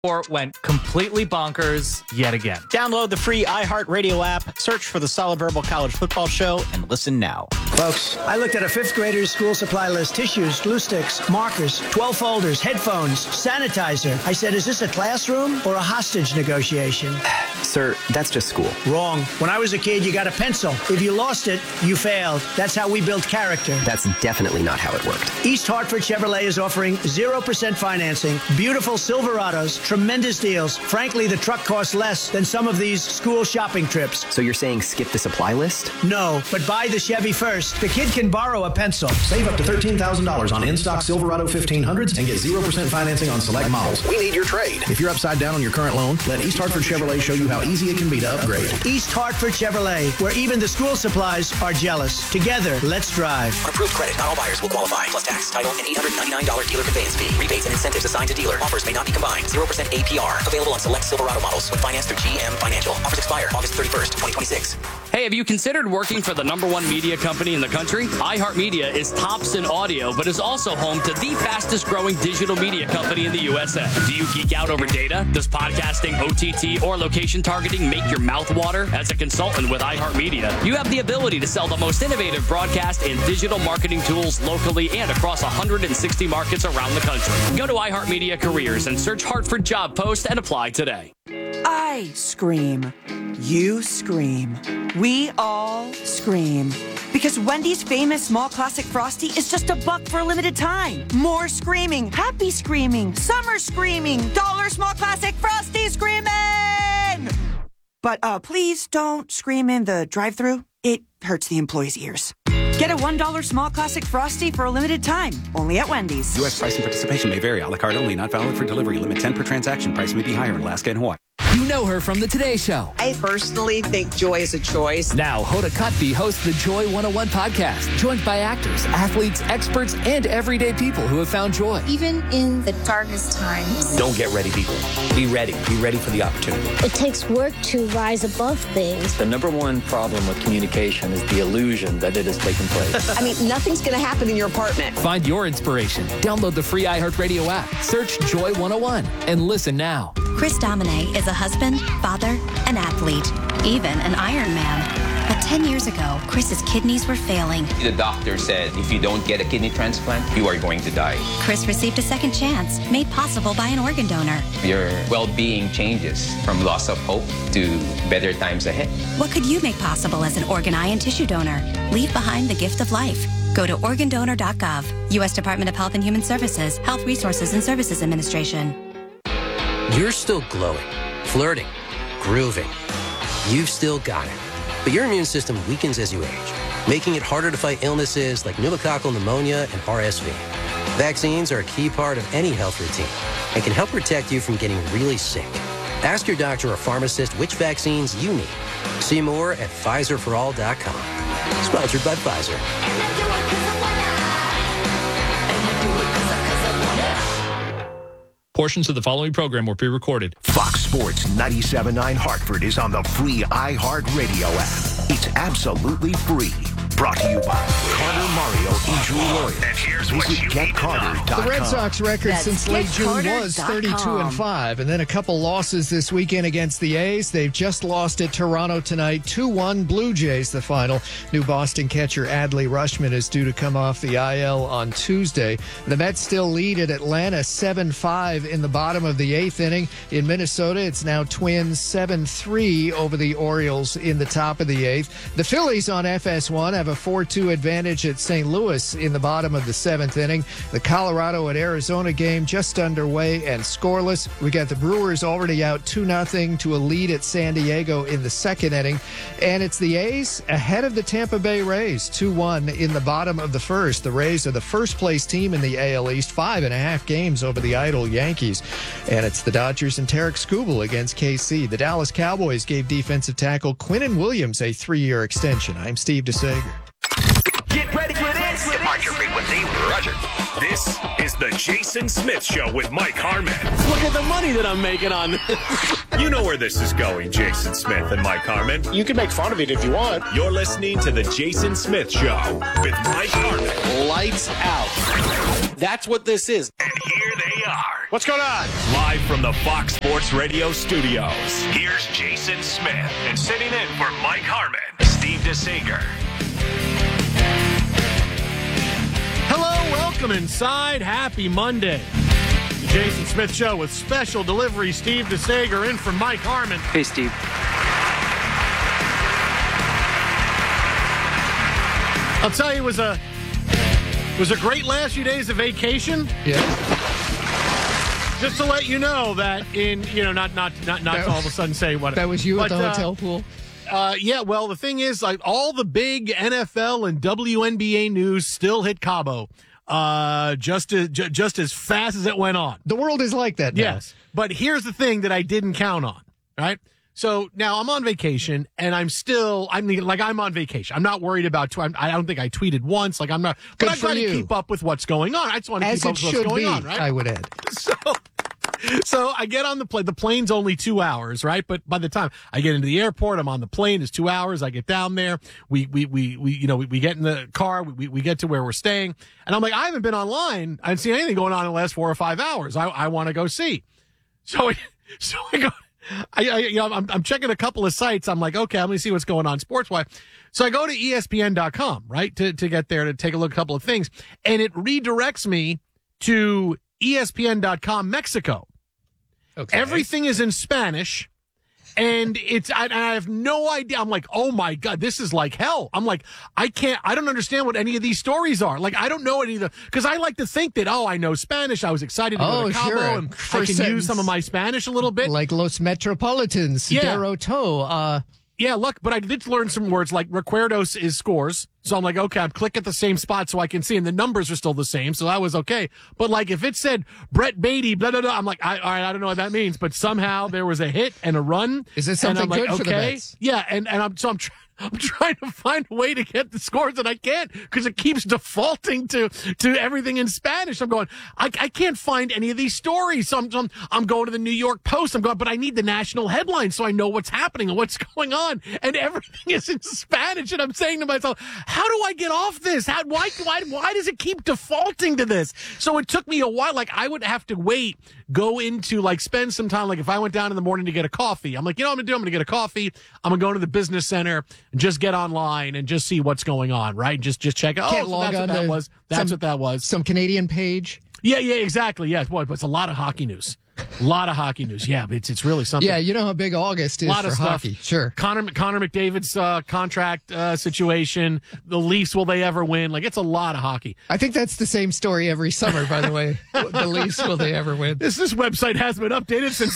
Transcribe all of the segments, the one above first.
Or went completely bonkers yet again. Download the free iHeartRadio app, search for the Solid Verbal College Football Show, and listen now. Folks, I looked at a fifth grader's school supply list. Tissues, glue sticks, markers, 12 folders, headphones, sanitizer. I said, is this a classroom or a hostage negotiation? Sir, that's just school. Wrong. When I was a kid, you got a pencil. If you lost it, you failed. That's how we build character. That's definitely not how it worked. East Hartford Chevrolet is offering 0% financing, beautiful Silverados, tremendous deals. Frankly, the truck costs less than some of these school shopping trips. So you're saying skip the supply list? No, but buy the Chevy first. The kid can borrow a pencil. Save up to $13,000 on in-stock Silverado 1500s and get 0% financing on select models. We need your trade. If you're upside down on your current loan, let East Hartford Chevrolet show you how easy it can be to upgrade. East Hartford Chevrolet, where even the school supplies are jealous. Together, let's drive. On approved credit, not all buyers will qualify. Plus tax, title, and $899 dealer conveyance fee. Rebates and incentives assigned to dealer. Offers may not be combined. 0% APR. Available on select Silverado models with finance through GM Financial. Offers expire August 31st, 2026. Hey, have you considered working for the #1 media company in the country? iHeartMedia is tops in audio, but is also home to the fastest growing digital media company in the USA. Do you geek out over data? Does podcasting, OTT, or location targeting make your mouth water? As a consultant with iHeartMedia, you have the ability to sell the most innovative broadcast and digital marketing tools locally and across 160 markets around the country. Go to iHeartMedia Careers and search Hartford job post and apply today. I scream. You scream. We all scream. Because Wendy's famous small classic Frosty is just $1 for a limited time. More screaming, happy screaming, summer screaming, dollar small classic Frosty screaming! But please don't scream in the drive-thru. It hurts the employees' ears. Get a $1 small classic Frosty for a limited time, only at Wendy's. U.S. price and participation may vary. A la carte only, not valid for delivery. Limit 10 per transaction. Price may be higher in Alaska and Hawaii. You know her from the Today Show. I personally think joy is a choice. Now, Hoda Kotb hosts the Joy 101 podcast, joined by actors, athletes, experts, and everyday people who have found joy. Even in the darkest times. Don't get ready, people. Be ready. Be ready for the opportunity. It takes work to rise above things. The #1 problem with communication is the illusion that it has taken place. I mean, nothing's going to happen in your apartment. Find your inspiration. Download the free iHeartRadio app. Search Joy 101 and listen now. Chris Domine is a husband, father, an athlete, even an Ironman. But 10 years ago, Chris's kidneys were failing. The doctor said, if you don't get a kidney transplant, you are going to die. Chris received a second chance, made possible by an organ donor. Your well-being changes from loss of hope to better times ahead. What could you make possible as an organ, eye, and tissue donor? Leave behind the gift of life. Go to organdonor.gov. U.S. Department of Health and Human Services, Health Resources and Services Administration. You're still glowing, flirting, grooving. You've still got it. But your immune system weakens as you age, making it harder to fight illnesses like pneumococcal pneumonia and RSV. Vaccines are a key part of any health routine and can help protect you from getting really sick. Ask your doctor or pharmacist which vaccines you need. See more at PfizerForAll.com. Sponsored by Pfizer. Portions of the following program were pre-recorded. Fox Sports 97.9 Hartford is on the free iHeartRadio app. It's absolutely free. Brought to you by Carter Mario Injury Lawyers. And here's Visit GetCarter.com. The Red Sox record since late June was 32-5, and then a couple losses this weekend against the A's. They've just lost at Toronto tonight, 2-1 Blue Jays, the final. New Boston catcher Adley Rutschman is due to come off the IL on Tuesday. The Mets still lead at Atlanta 7-5 in the bottom of the eighth inning. In Minnesota, it's now Twins 7-3 over the Orioles in the top of the eighth. The Phillies on FS1 have a 4-2 advantage at St. Louis in the bottom of the seventh inning. The Colorado at Arizona game just underway and scoreless. We got the Brewers already out 2-0 to a lead at San Diego in the second inning. And it's the A's ahead of the Tampa Bay Rays, 2-1 in the bottom of the first. The Rays are the first place team in the AL East, 5.5 games over the idle Yankees. And it's the Dodgers and Tarek Skubal against KC. The Dallas Cowboys gave defensive tackle Quinnen Williams a 3-year extension. I'm Steve DeSager. Get ready for this. Depart your frequency, Roger. This is the Jason Smith Show with Mike Harmon. Look at the money that I'm making on this. You know where this is going, Jason Smith and Mike Harmon. You can make fun of it if you want. You're listening to the Jason Smith Show with Mike Harmon. Lights out. That's what this is. And here they are. What's going on? Live from the Fox Sports Radio studios, here's Jason Smith. And sitting in for Mike Harmon, Steve DeSager. Hello, welcome inside. Happy Monday. The Jason Smith Show with special delivery. Steve DeSager in for Mike Harmon. Hey, Steve. I'll tell you, it was a great last few days of vacation. Yeah. Just to let you know that not to all of a sudden say what that was you at the hotel pool. Yeah, well, the thing is, like, all the big NFL and WNBA news still hit Cabo, just as fast as it went on. The world is like that now. Yes, but here's the thing that I didn't count on. Right. So now I'm on vacation, and I'm on vacation. I'm not worried about. I don't think I tweeted once. Like, I'm not. But I try to keep up with what's going on. I just want to keep up with what's going on. Right. I would add. So I get on the plane. The plane's only 2 hours, right? But by the time I get into the airport, I'm on the plane. It's 2 hours. I get down there. We get in the car. We get to where we're staying, and I'm like, I haven't been online. I haven't seen anything going on in the last 4 or 5 hours. I want to go see. So I go. I'm checking a couple of sites. I'm like, okay, I'm going to see what's going on sports-wise. So I go to ESPN.com, right, to get there to take a look at a couple of things, and it redirects me to ESPN.com Mexico. Okay. Everything is in Spanish, and I have no idea. I'm like, oh my God, this is like hell. I'm like, I don't understand what any of these stories are. Like, I don't know any of the, because I like to think that, I know Spanish. I was excited to go to Cabo, sure. And I can use some of my Spanish a little bit. Like Los Metropolitans, Deroto. Yeah, look, but I did learn some words like recuerdos is scores. So I'm like, okay, I'm click at the same spot so I can see, and the numbers are still the same, so that was okay. But like if it said Brett Beatty, blah, blah, blah, I'm like, all right, I don't know what that means, but somehow there was a hit and a run. Is it something good for the Mets? Yeah, and I'm trying to find a way to get the scores, and I can't because it keeps defaulting to everything in Spanish. I'm going, I can't find any of these stories. So I'm going to the New York Post. But I need the national headlines so I know what's happening and what's going on. And everything is in Spanish. And I'm saying to myself, how do I get off this? Why does it keep defaulting to this? So it took me a while. Like, I would have to go into, like, spend some time. Like, if I went down in the morning to get a coffee, I'm like, what I'm going to do? I'm going to get a coffee. I'm going to go to the business center and just get online and just see what's going on, right? Just check it. Can't log on that was. That's what that was. Some Canadian page. Yeah, exactly. Yeah, boy, but it's a lot of hockey news. A lot of hockey news. Yeah, it's really something. Yeah, you know how big August is a lot for of hockey. Stuff. Sure. Connor McDavid's contract situation. The Leafs, will they ever win? Like, it's a lot of hockey. I think that's the same story every summer, by the way. The Leafs, will they ever win? This website has been updated since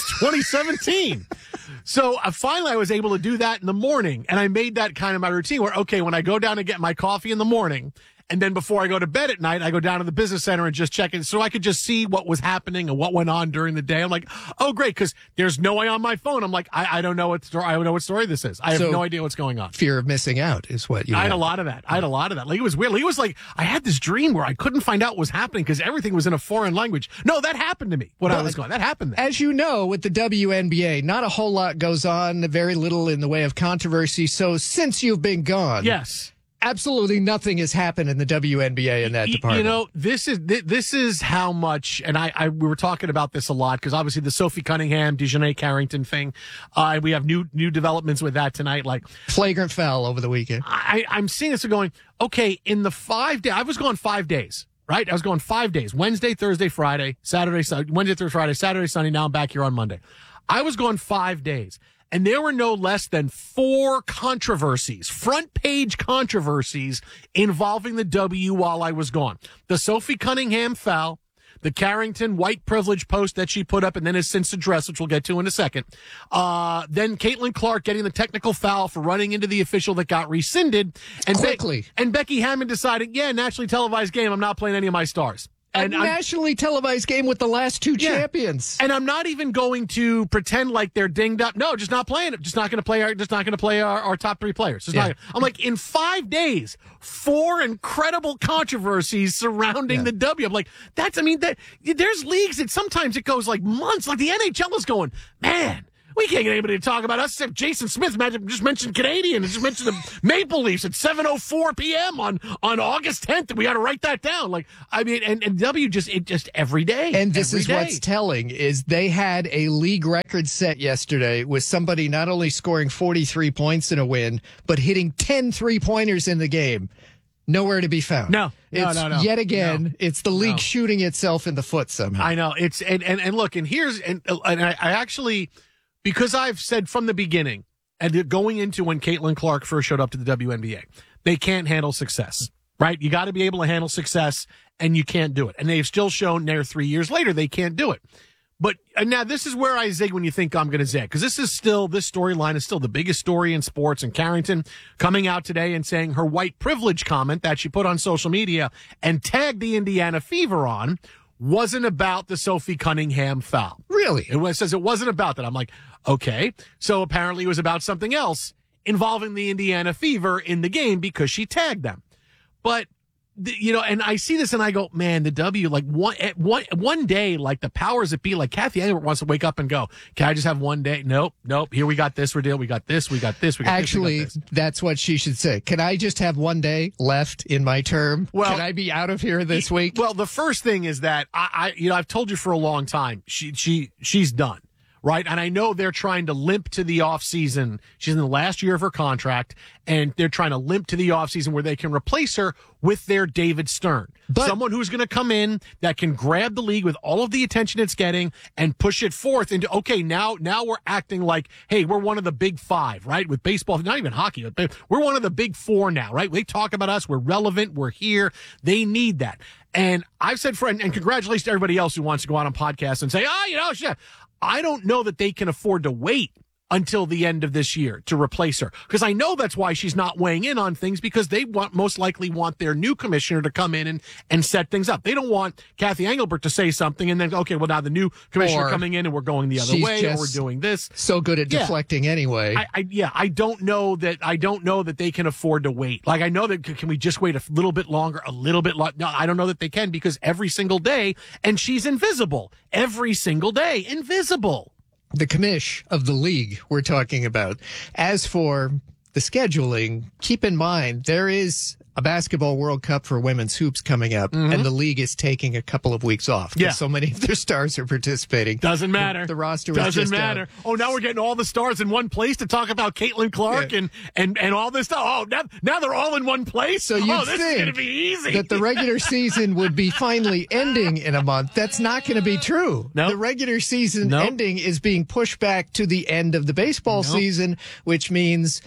2017. So finally I was able to do that in the morning, and I made that kind of my routine where, okay, when I go down and get my coffee in the morning, and then before I go to bed at night, I go down to the business center and just check it so I could just see what was happening and what went on during the day. I'm like, oh, great, because there's no way on my phone. I'm like, I don't know what story. I don't know what story this is. I have no idea what's going on. Fear of missing out is what you I had a lot of that. Like, it was weird. Like, it was like I had this dream where I couldn't find out what was happening because everything was in a foreign language. No, that happened to me when I was going. That happened then. As you know, with the WNBA, not a whole lot goes on, very little in the way of controversy. So since you've been gone. Yes. Absolutely nothing has happened in the WNBA in that department. You know, this is how much, and we were talking about this a lot because obviously the Sophie Cunningham, DeJounte Carrington thing, we have new developments with that tonight. Like flagrant foul over the weekend. I'm seeing this and going, okay, in the 5 days, I was gone 5 days. Right? I was going 5 days, Wednesday, Thursday, Friday, Saturday, Wednesday through Friday, Saturday, Sunday. Now I'm back here on Monday. I was gone 5 days. And there were no less than 4 controversies, front page controversies involving the W while I was gone. The Sophie Cunningham foul, the Carrington white privilege post that she put up and then has since addressed, which we'll get to in a second. Then Caitlin Clark getting the technical foul for running into the official that got rescinded. And quickly. And Becky Hammond deciding, nationally televised game, I'm not playing any of my stars. A nationally televised game with the last 2 champions. And I'm not even going to pretend like they're dinged up. No, just not playing it. Just not going to play our top 3 players. I'm like, in 5 days, 4 incredible controversies surrounding the W. I'm like, there's leagues that sometimes it goes like months. Like the NHL is going, man, We can't get anybody to talk about us except Jason Smith just mentioned Canadian and just mentioned the Maple Leafs at 7:04 p.m. on August 10th. And we got to write that down. Like, I mean, and W just every day. And this is what's telling is they had a league record set yesterday with somebody not only scoring 43 points in a win, but hitting 10 3-pointers in the game. Nowhere to be found. No. Yet again, it's the league shooting itself in the foot somehow. I know. It's and look, and here's and I actually, because I've said from the beginning and going into when Caitlin Clark first showed up to the WNBA, they can't handle success, right? You got to be able to handle success, and you can't do it. And they've still shown there 3 years later they can't do it. But now this is where I zig when you think I'm going to zig, because this storyline is still the biggest story in sports. And Carrington coming out today and saying her white privilege comment that she put on social media and tagged the Indiana Fever on wasn't about the Sophie Cunningham foul. Really? It says it wasn't about that. I'm like, okay. So apparently it was about something else involving the Indiana Fever in the game because she tagged them. But and I see this and I go, man, the W, like one day, like the powers that be, like Kathy Engelbert wants to wake up and go, can I just have one day? Nope. Here we got this. We got this. Actually, that's what she should say. Can I just have one day left in my term? Well, can I be out of here this week? Well, the first thing is that I've told you for a long time, she's done. Right. And I know they're trying to limp to the off season. She's in the last year of her contract, and they're trying to limp to the off season where they can replace her with their David Stern. Someone who's going to come in that can grab the league with all of the attention it's getting and push it forth into, okay, now we're acting like, hey, we're one of the big five, right? With baseball, not even hockey, but we're one of the big four now, right? They talk about us. We're relevant. We're here. They need that. And I've said, and congratulations to everybody else who wants to go out on podcasts and say, shit. I don't know that they can afford to wait until the end of this year to replace her, because I know that's why she's not weighing in on things, because they most likely want their new commissioner to come in and set things up. They don't want Kathy Engelbert to say something and then, okay, well, now the new commissioner coming in and we're going the other way, or we're doing this. So good at deflecting anyway. I don't know that they can afford to wait. Like, I know that, can we just wait a little bit longer, No, I don't know that they can, because every single day, and she's invisible every single day, invisible. The commish of the league we're talking about. As for the scheduling, keep in mind there is a basketball World Cup for women's hoops coming up, and the league is taking a couple of weeks off. Yeah. So many of their stars are participating. Doesn't matter. The roster doesn't matter. Oh, now we're getting all the stars in one place to talk about Caitlin Clark and all this stuff. Oh, now they're all in one place. So you'd this is going to be easy. That the regular season would be finally ending in a month. That's not going to be true. Nope. The regular season ending is being pushed back to the end of the baseball season, which means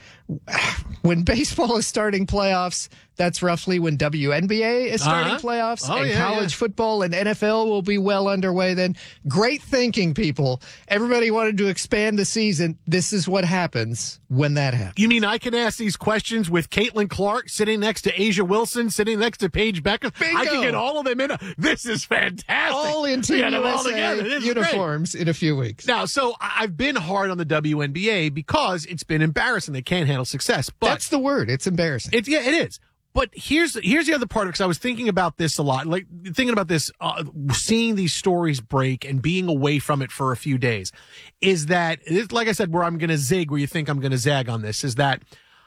when baseball is starting playoffs, that's roughly when WNBA is starting playoffs, and college football and NFL will be well underway then. Great thinking, people. Everybody wanted to expand the season. This is what happens when that happens. You mean I can ask these questions with Caitlin Clark sitting next to Asia Wilson, sitting next to Paige Becker? Bingo. I can get all of them in. This is fantastic. All in Team USA uniforms in a few weeks. Now, so I've been hard on the WNBA because it's been embarrassing. They can't handle success. But that's the word. It's embarrassing. It is. But here's the other part, because I was thinking about this a lot, like thinking about this, seeing these stories break and being away from it for a few days, is that, like I said, where I'm going to zig, where you think I'm going to zag on this, is that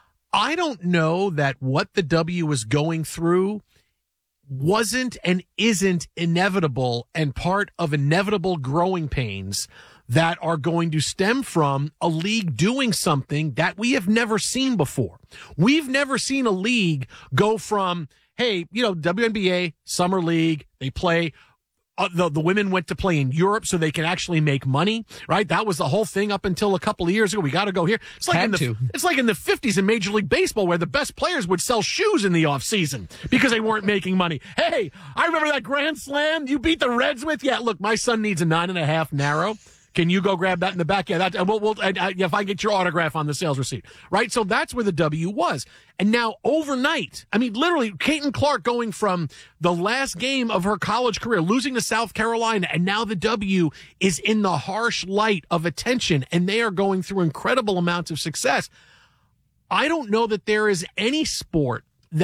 I don't know that what the W was going through wasn't and isn't inevitable and part of inevitable growing pains that are going to stem from a league doing something that we have never seen before. We've never seen a league go from, hey, WNBA, Summer League, they play. The women went to play in Europe so they can actually make money, right? That was the whole thing up until a couple of years ago. We got to go here. It's like in the 50s in Major League Baseball, where the best players would sell shoes in the off season because they weren't making money. Hey, I remember that grand slam you beat the Reds with. Yeah, look, my son needs a 9.5 narrow. Can you go grab that in the back? Yeah, if I get your autograph on the sales receipt, right? So that's where the W was. And now overnight, I mean, literally, Caitlin Clark going from the last game of her college career, losing to South Carolina, and now the W is in the harsh light of attention, and they are going through incredible amounts of success. I don't know that there is any sport that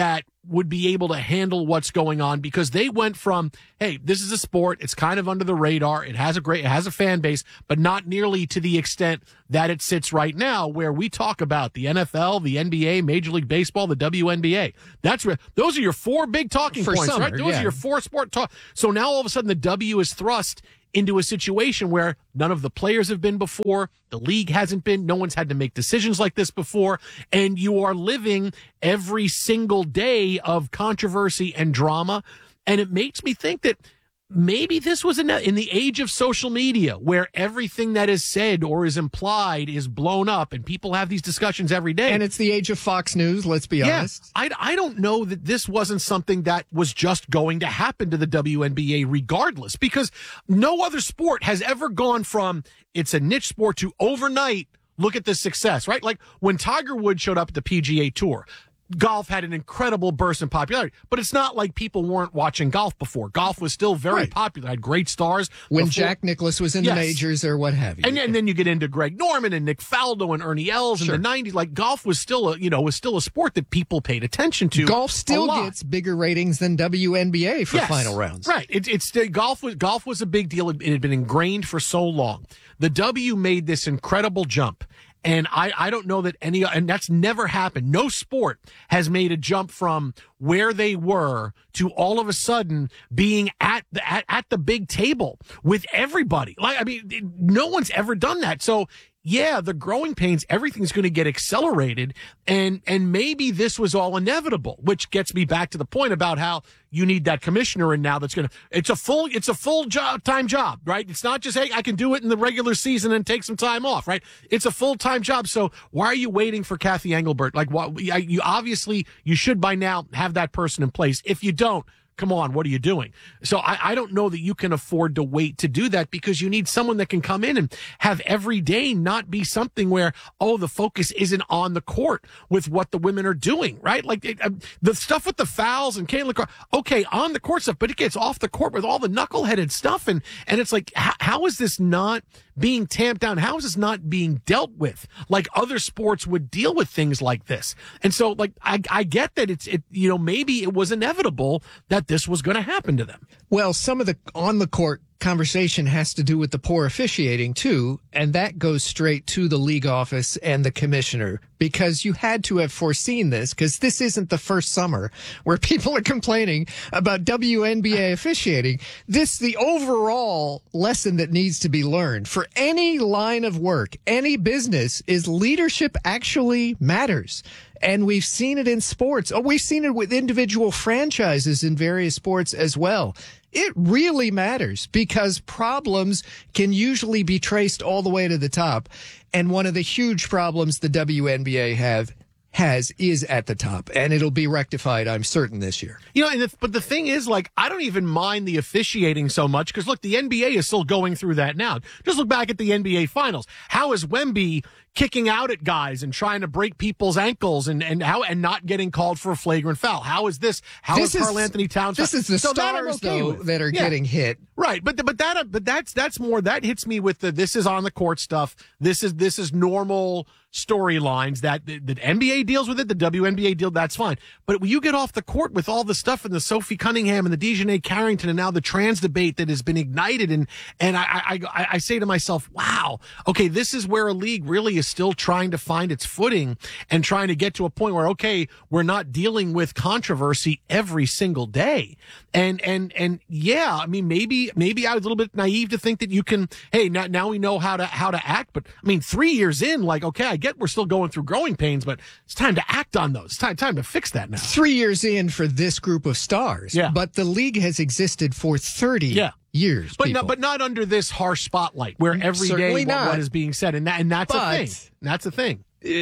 would be able to handle what's going on, because they went from, hey, this is a sport, it's kind of under the radar, it has a fan base, but not nearly to the extent that it sits right now, where we talk about the NFL, the NBA, Major League Baseball, the WNBA. Those are your four big talking points, summer, right? Those are your four sport talk. So now all of a sudden the W is thrust into a situation where none of the players have been before, the league hasn't been, no one's had to make decisions like this before, and you are living every single day of controversy and drama. And it makes me think that maybe this was in the age of social media, where everything that is said or is implied is blown up, and people have these discussions every day. And it's the age of Fox News, let's be honest. I don't know that this wasn't something that was just going to happen to the WNBA regardless, because no other sport has ever gone from it's a niche sport to overnight, look at this success, right? Like when Tiger Woods showed up at the PGA Tour, golf had an incredible burst in popularity, but it's not like people weren't watching golf before. Golf was still very popular, had great stars. When Jack Nicklaus was in the majors or what have you. And then you get into Greg Norman and Nick Faldo and Ernie Els in the 90s. Like golf was still a sport that people paid attention to. Golf still gets bigger ratings than WNBA for final rounds. Right. Golf was a big deal. It had been ingrained for so long. The W made this incredible jump. And I don't know that and that's never happened. No sport has made a jump from where they were to all of a sudden being at the big table with everybody. Like, I mean, no one's ever done that. So yeah, the growing pains, everything's going to get accelerated, and maybe this was all inevitable, which gets me back to the point about how you need that commissioner in now. It's a full time job, right? It's not just, hey, I can do it in the regular season and take some time off, right? It's a full-time job. So why are you waiting for Kathy Engelbert? Like, you obviously you should by now have that person in place. If you don't, come on, what are you doing? So I don't know that you can afford to wait to do that, because you need someone that can come in and have every day not be something where, the focus isn't on the court with what the women are doing, right? Like the stuff with the fouls and Caitlin Clark, okay, on the court stuff, but it gets off the court with all the knuckleheaded stuff. And it's like, how is this not being tamped down? How is this not being dealt with like other sports would deal with things like this? And so, like, I get that maybe it was inevitable that this was going to happen to them. Well, some of the on the court conversation has to do with the poor officiating too, and that goes straight to the league office and the commissioner, because you had to have foreseen this, because this isn't the first summer where people are complaining about WNBA officiating. The overall lesson that needs to be learned for any line of work, any business, is leadership actually matters. And we've seen it in sports. We've seen it with individual franchises in various sports as well. It really matters, because problems can usually be traced all the way to the top. And one of the huge problems the WNBA has is at the top, and it'll be rectified, I'm certain, this year. But the thing is, like, I don't even mind the officiating so much, because look, the NBA is still going through that now. Just look back at the NBA Finals. How is Wemby kicking out at guys and trying to break people's ankles and not getting called for a flagrant foul? How is Karl Anthony Towns? This is the stars that are getting hit. Right. But that's more, that hits me with this is on the court stuff. This is normal storylines that the NBA deals with it, the WNBA deal, that's fine. But when you get off the court with all the stuff in the Sophie Cunningham and the Dejanay Carrington and now the trans debate that has been ignited, and I say to myself, wow, okay, this is where a league really is still trying to find its footing and trying to get to a point where, okay, we're not dealing with controversy every single day. And yeah, I mean, maybe I was a little bit naive to think that you can, hey, now we know how to act. But I mean, 3 years in, like, okay, I get we're still going through growing pains, but it's time to act on those. It's time to fix that now. 3 years in for this group of stars. Yeah. But the league has existed for 30 years. But not under this harsh spotlight where every Certainly day not. what is being said. And that's a thing. That's a thing.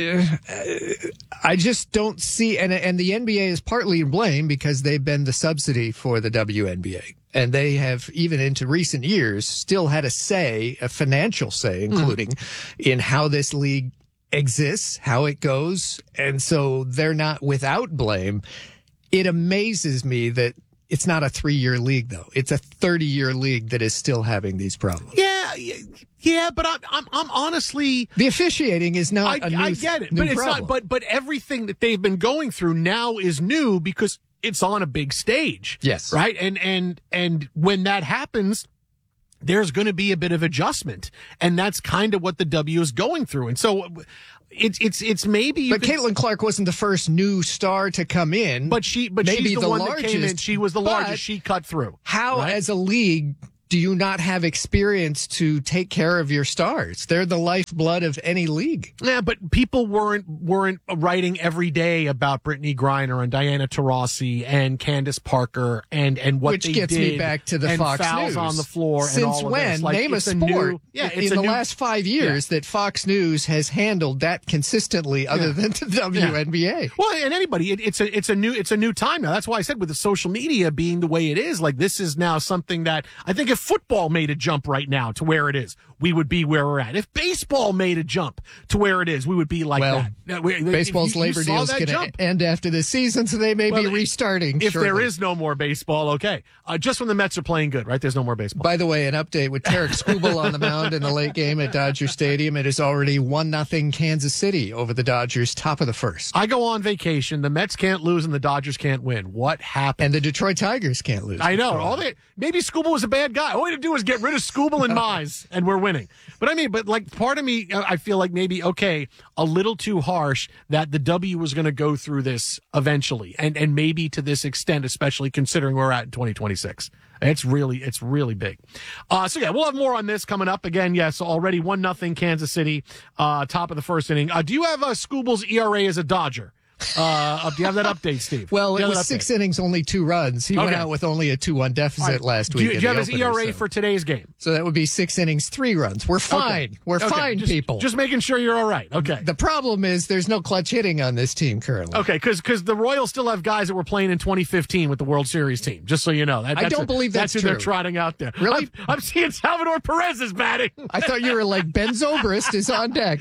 I just don't see, and the NBA is partly to blame because they've been the subsidy for the WNBA. And they have, even into recent years, still had a financial say, including in how this league exists, how it goes. And so they're not without blame. It amazes me that it's not a 3-year league, though. It's a 30-year league that is still having these problems. Yeah, but I'm honestly, the officiating is not a new. I get it, but it's problem. not. But everything that they've been going through now is new because it's on a big stage. Yes. Right? And when that happens, there's going to be a bit of adjustment. And that's kind of what the W is going through. And so it's maybe. But Caitlin Clark wasn't the first new star to come in. But she's the one largest, that came in. She was the largest. She cut through. How, as a league, do you not have experience to take care of your stars? They're the lifeblood of any league. Yeah, but people weren't writing every day about Brittany Griner and Diana Taurasi and Candace Parker and what Which they gets did me back to the and Fox fouls News on the floor. Since and all when? Of this. Like, name a sport in the last 5 years that Fox News has handled that consistently, other than the WNBA. Yeah. Well, and anybody, it's a new time now. That's why I said with the social media being the way it is, like this is now something that I think if football made a jump right now to where it is, we would be where we're at. If baseball made a jump to where it is, we would be like that. Baseball's labor deal is going to end after this season, so they may be restarting. If there is no more baseball, okay. Just when the Mets are playing good, right? There's no more baseball. By the way, an update with Tarek Skubal on the mound in the late game at Dodger Stadium. It is already 1-0 Kansas City over the Dodgers, top of the first. I go on vacation. The Mets can't lose and the Dodgers can't win. What happened? And the Detroit Tigers can't lose. I know. Maybe Skubal was a bad guy. All we had to do was get rid of Skubal and Mize, and we're winning. But like part of me, I feel like maybe, okay, a little too harsh that the W was going to go through this eventually, and maybe to this extent, especially considering where we're at in 2026. It's really big. So yeah, we'll have more on this coming up. Again, yes, already 1-0 Kansas City, top of the first inning. Do you have Skubal's ERA as a Dodger? Do you have that update, Steve? Well, it was 6 innings, only 2 runs. He went out with only a 2-1 deficit last week. Do you have his ERA for today's game? So that would be 6 innings, 3 runs. We're fine. Okay. We're fine, people. Just making sure you're all right. Okay. The problem is there's no clutch hitting on this team currently. Okay, because the Royals still have guys that were playing in 2015 with the World Series team, just so you know. I don't believe that's who true. They're trotting out there. Really? I'm seeing Salvador Perez is batting. I thought you were like Ben Zobrist is on deck.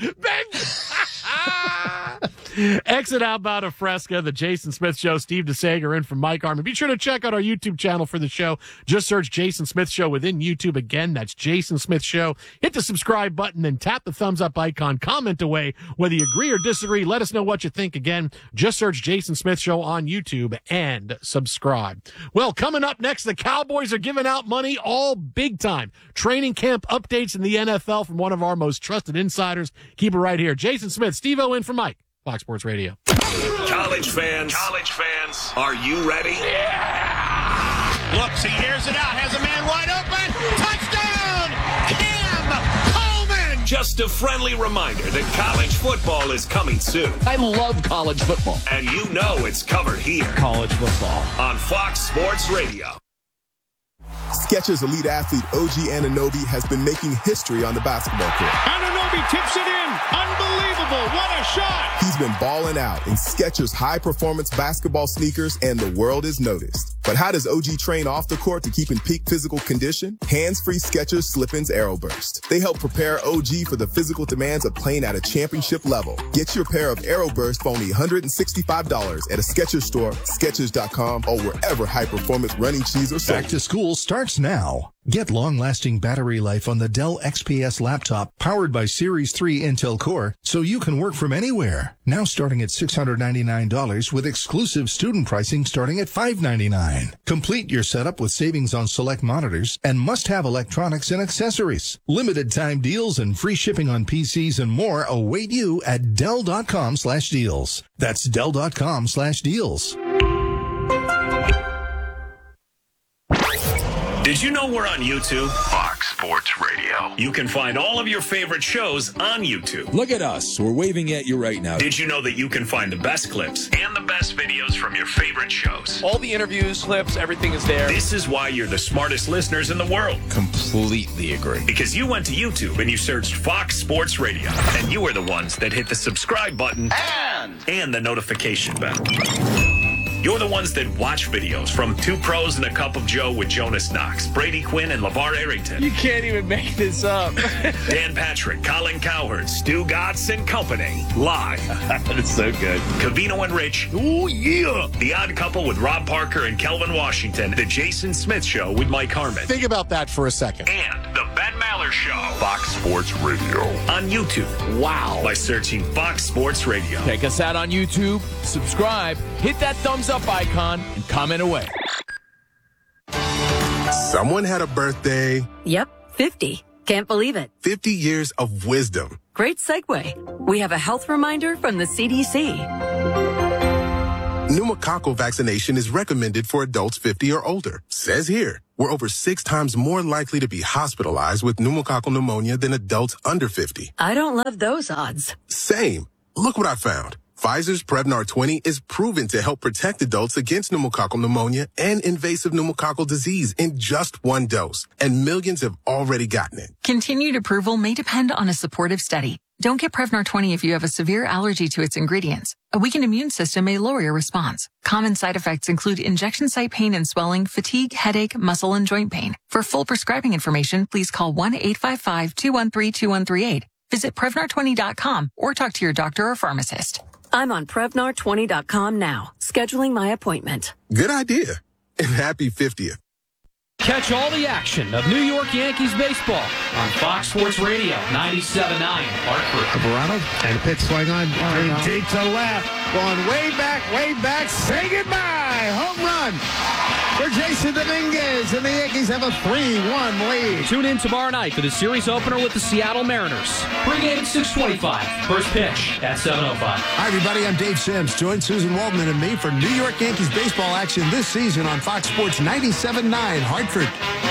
Exit Outbound of Fresca, the Jason Smith Show. Steve DeSager in from Mike Harmon. Be sure to check out our YouTube channel for the show. Just search Jason Smith Show within YouTube. Again, that's Jason Smith Show. Hit the subscribe button, then tap the thumbs up icon. Comment away whether you agree or disagree. Let us know what you think. Again, just search Jason Smith Show on YouTube and subscribe. Well, coming up next, the Cowboys are giving out money all big time. Training camp updates in the NFL from one of our most trusted insiders. Keep it right here. Jason Smith, Steve-O in for Mike. Fox Sports Radio. College fans, are you ready? Yeah! Looks, he hears it out, has a man wide open. Touchdown! Cam Coleman! Just a friendly reminder that college football is coming soon. I love college football. And you know it's covered here. College football. On Fox Sports Radio. Skechers elite athlete OG Anunoby has been making history on the basketball court. Anunoby tips it in. Unbelievable. What a shot. He's been balling out in Skechers high-performance basketball sneakers, and the world is noticed. But how does OG train off the court to keep in peak physical condition? Hands-free Skechers Slip-ins Aeroburst. They help prepare OG for the physical demands of playing at a championship level. Get your pair of Aeroburst for only $165 at a Skechers store, Skechers.com, or wherever high-performance running shoes are sold. Back to school starts now. Get long-lasting battery life on the Dell XPS laptop powered by Series 3 Intel Core so you can work from anywhere. Now starting at $699 with exclusive student pricing starting at $599. Complete your setup with savings on select monitors and must-have electronics and accessories. Limited time deals and free shipping on PCs and more await you at Dell.com/deals. That's Dell.com/deals. Did you know we're on YouTube? Fox Sports Radio. You can find all of your favorite shows on YouTube. Look at us. We're waving at you right now. Did you know that you can find the best clips and the best videos from your favorite shows? All the interviews, clips, everything is there. This is why you're the smartest listeners in the world. Completely agree. Because you went to YouTube and you searched Fox Sports Radio. And you are the ones that hit the subscribe button and the notification bell. You're the ones that watch videos from Two Pros and a Cup of Joe with Jonas Knox, Brady Quinn, and LeVar Arrington. You can't even make this up. Dan Patrick, Colin Cowherd, Stu Gatz and Company. Live. That's so good. Covino and Rich. Oh, yeah. The Odd Couple with Rob Parker and Kelvin Washington. The Jason Smith Show with Mike Harmon. Think about that for a second. And the Ben Maller Show. Fox Sports Radio. On YouTube. Wow. By searching Fox Sports Radio. Check us out on YouTube. Subscribe. Hit that thumbs up icon and comment away. Someone had a birthday. Yep, 50. Can't believe it. 50 years of wisdom. Great segue. We have a health reminder from the CDC. Pneumococcal vaccination is recommended for adults 50 or older. Says here, we're over 6 times more likely to be hospitalized with pneumococcal pneumonia than adults under 50. I don't love those odds. Same. Look what I found. Pfizer's Prevnar 20 is proven to help protect adults against pneumococcal pneumonia and invasive pneumococcal disease in just 1 dose. And millions have already gotten it. Continued approval may depend on a supportive study. Don't get Prevnar 20 if you have a severe allergy to its ingredients. A weakened immune system may lower your response. Common side effects include injection site pain and swelling, fatigue, headache, muscle, and joint pain. For full prescribing information, please call 1-855-213-2138. Visit Prevnar20.com or talk to your doctor or pharmacist. I'm on Prevnar20.com now, scheduling my appointment. Good idea. And happy 50th. Catch all the action of New York Yankees baseball on Fox Sports Radio 97.9 Hartford. Cabrera and pitch swing on deep to left. Going way back. Say goodbye. Home run for Jason Dominguez, and the Yankees have a 3-1 lead. Tune in tomorrow night for the series opener with the Seattle Mariners. Pre-game at 6:25. First pitch at 7:05. Hi, everybody. I'm Dave Sims. Join Susan Waldman and me for New York Yankees baseball action this season on Fox Sports 97.9 Hartford.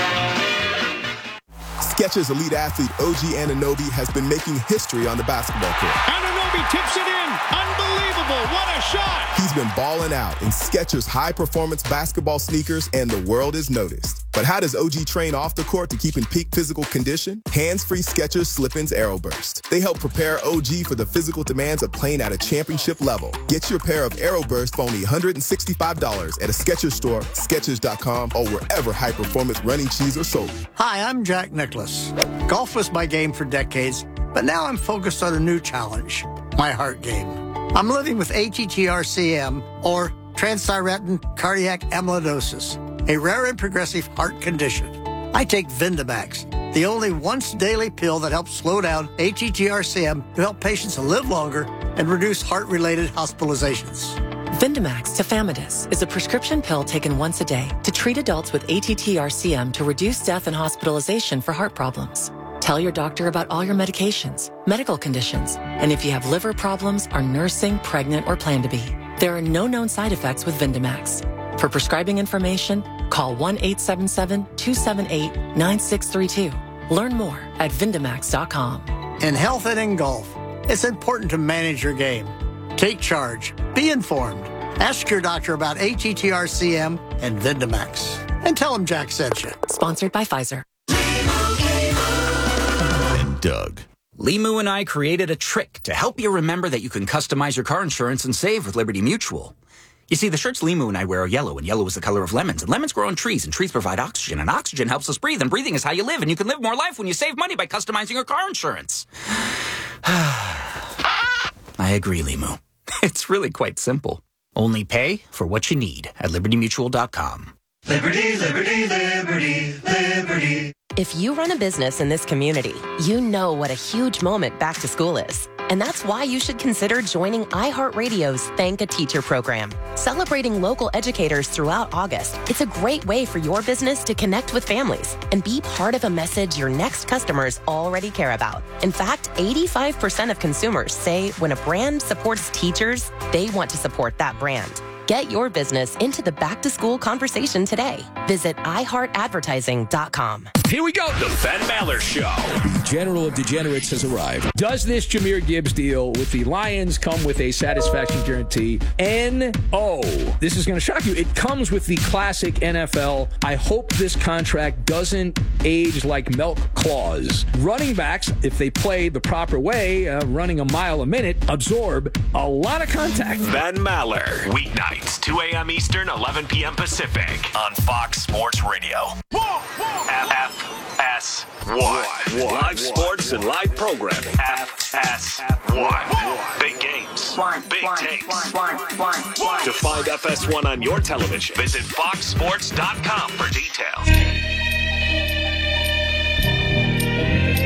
Skechers elite athlete OG Anunoby has been making history on the basketball court. Anunoby tips it in. Unbelievable. What a shot. He's been balling out in Skechers high-performance basketball sneakers, and the world is noticed. But how does OG train off the court to keep in peak physical condition? Hands-free Skechers Slip-ins AeroBurst. They help prepare OG for the physical demands of playing at a championship level. Get your pair of AeroBurst for only $165 at a Skechers store, Skechers.com, or wherever high-performance running shoes are sold. Hi, I'm Jack Nicklaus. Golf was my game for decades, but now I'm focused on a new challenge, my heart game. I'm living with ATTR-CM, or transthyretin cardiac amyloidosis, a rare and progressive heart condition. I take Vindamax, the only once-daily pill that helps slow down ATTR-CM to help patients live longer and reduce heart-related hospitalizations. Vindamax tafamidis is a prescription pill taken once a day to treat adults with ATTR-CM to reduce death and hospitalization for heart problems. Tell your doctor about all your medications, medical conditions, and if you have liver problems, are nursing, pregnant, or plan to be. There are no known side effects with Vindamax. For prescribing information, call 1-877-278-9632. Learn more at Vindamax.com. In health and in golf, it's important to manage your game. Take charge. Be informed. Ask your doctor about ATTR-CM and Vindamax. And tell them Jack sent you. Sponsored by Pfizer. And Doug. Limu and I created a trick to help you remember that you can customize your car insurance and save with Liberty Mutual. You see, the shirts Limu and I wear are yellow, and yellow is the color of lemons, and lemons grow on trees, and trees provide oxygen, and oxygen helps us breathe, and breathing is how you live, and you can live more life when you save money by customizing your car insurance. I agree, Limu. It's really quite simple. Only pay for what you need at LibertyMutual.com. Liberty, liberty, liberty, liberty. If you run a business in this community, you know what a huge moment back to school is. And that's why you should consider joining iHeartRadio's Thank a Teacher program. Celebrating local educators throughout August, it's a great way for your business to connect with families and be part of a message your next customers already care about. In fact, 85% of consumers say when a brand supports teachers, they want to support that brand. Get your business into the back-to-school conversation today. Visit iHeartAdvertising.com. Here we go. The Ben Maller Show. The General of Degenerates has arrived. Does this Jahmyr Gibbs deal with the Lions come with a satisfaction guarantee? N-O. This is going to shock you. It comes with the classic NFL. I hope this contract doesn't age like milk clause. Running backs, if they play the proper way, running a mile a minute, absorb a lot of contact. Ben Maller. Weeknights, 2 a.m. Eastern, 11 p.m. Pacific on Fox Sports Radio. FS1. Live sports and live programming. FS1. Big games. Big takes. To find FS1 on your television, visit foxsports.com for details.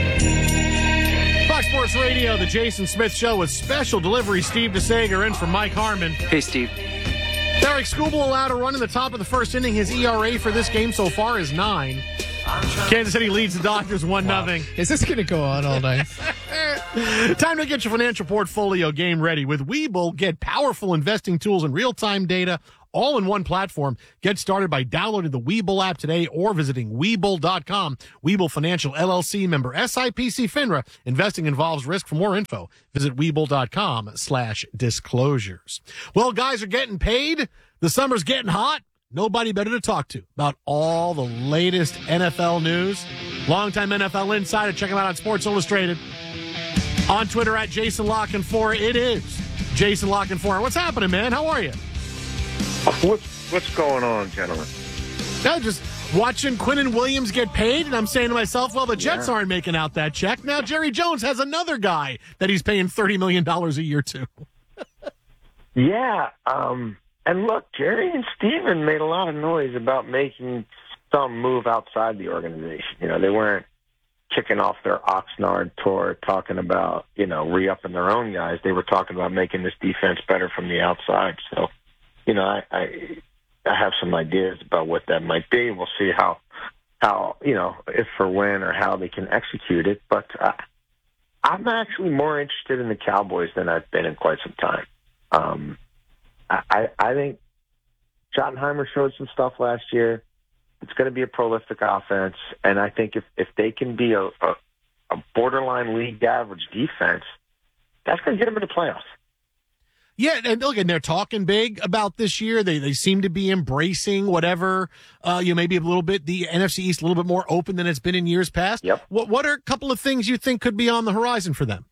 Sports Radio, the Jason Smith Show with special delivery. Steve DeSager in for Mike Harmon. Hey, Steve. Derek Skubal allowed a run in the top of the first inning. His ERA for this game so far is 9. Kansas City leads the Dodgers 1-0. Is this going to go on all night? Time to get your financial portfolio game ready. With Webull, get powerful investing tools and real-time data all in one platform. Get started by downloading the Webull app today or visiting Webull.com. Webull Financial LLC, member SIPC FINRA. Investing involves risk. For more info, visit Webull.com/disclosures. Well, guys are getting paid. The summer's getting hot. Nobody better to talk to about all the latest NFL news. Longtime NFL insider. Check him out on Sports Illustrated. On Twitter at Jason Lockenfor. It is Jason Lockenfor. What's happening, man? How are you? What's going on, gentlemen? Now just watching Quinnen Williams get paid, and I'm saying to myself, well, the Jets aren't making out that check. Now Jerry Jones has another guy that he's paying $30 million a year to. Yeah, and look, Jerry and Steven made a lot of noise about making some move outside the organization. You know, they weren't kicking off their Oxnard tour talking about, you know, re-upping their own guys. They were talking about making this defense better from the outside. So, you know, I have some ideas about what that might be. We'll see how you know, if or when or how they can execute it. But I'm actually more interested in the Cowboys than I've been in quite some time. I think Schottenheimer showed some stuff last year. It's going to be a prolific offense, and I think if they can be a borderline league average defense, that's going to get them in the playoffs. Yeah, and look, and they're talking big about this year. They seem to be embracing whatever, maybe a little bit, the NFC East a little bit more open than it's been in years past. Yep. What are a couple of things you think could be on the horizon for them?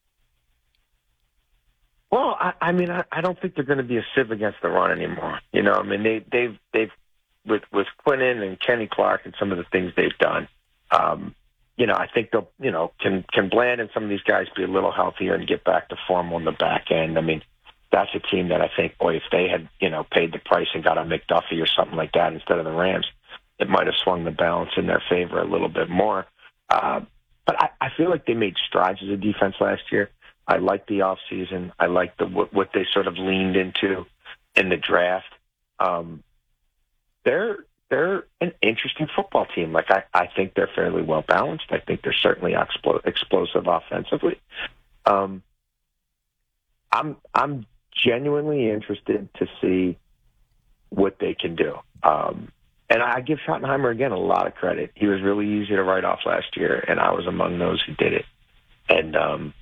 Well, I mean, I don't think they're going to be a sieve against the run anymore. You know, I mean, they've with Quinnen and Kenny Clark and some of the things they've done. You know, I think they'll, you know, can Bland and some of these guys be a little healthier and get back to form on the back end. I mean, that's a team that I think, boy, if they had, you know, paid the price and got a McDuffie or something like that instead of the Rams, it might have swung the balance in their favor a little bit more. But I feel like they made strides as a defense last year. I like the offseason. I like what they sort of leaned into in the draft. They're an interesting football team. Like I think they're fairly well balanced. I think they're certainly explosive offensively. I'm genuinely interested to see what they can do. And I give Schottenheimer again a lot of credit. He was really easy to write off last year, and I was among those who did it. And